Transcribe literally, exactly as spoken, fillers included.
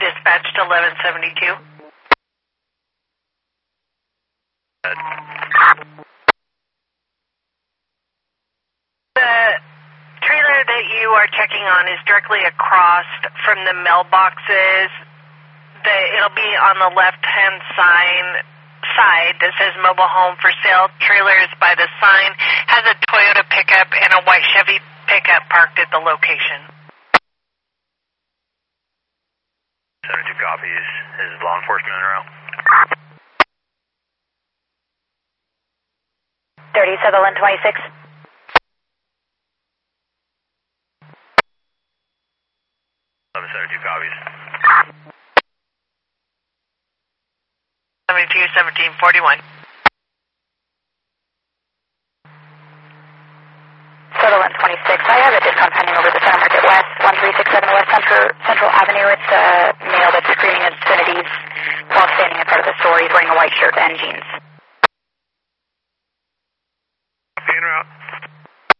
dispatched eleven seventy-two. The trailer that you are checking on is directly across from the mailboxes. The, it'll be on the left-hand sign side that says mobile home for sale. Trailers by the sign has a Toyota pickup and a white Chevy pickup parked at the location. seventy-two copies. Is law enforcement en route? thirty Sutherland twenty-six. eleven seventy-two copies. seventy-two seventeen forty-one. Sutherland twenty-six. I have a discount pending over the Center Market West, one three six seven West Central, Central Avenue. It's a male that's screaming obscenities while standing in front of the store. He's wearing a white shirt and jeans. Copy en route.